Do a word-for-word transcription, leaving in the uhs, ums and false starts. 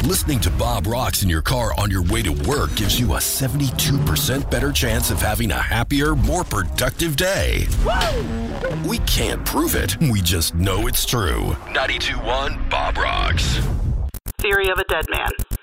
Listening to Bob Rocks in your car on your way to work gives you a seventy-two percent better chance of having a happier, more productive day. Woo! We can't prove it. We just know it's true. ninety-two point one Bob Rocks. Theory of a Dead Man.